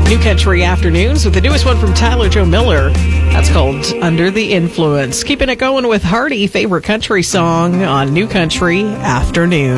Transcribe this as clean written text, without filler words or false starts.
New Country Afternoons with the newest one from Tyler Joe Miller. That's called Under the Influence. Keeping it going with Hardy, favorite country song on New Country Afternoon.